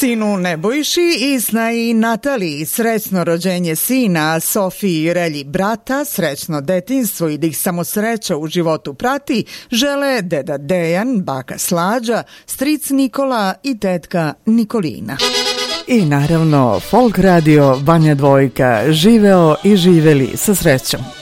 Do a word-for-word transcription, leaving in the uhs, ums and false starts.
Sinu Nebojši i snaji Nataliji srećno rođenje sina, Sofiji i Relji brata, srećno detinjstvo i da ih samo sreća u životu prati, žele deda Dejan, baka Slađa, stric Nikola i tetka Nikolina. I naravno, Folk Radio Banja Dvojka, živeo i živeli sa srećom.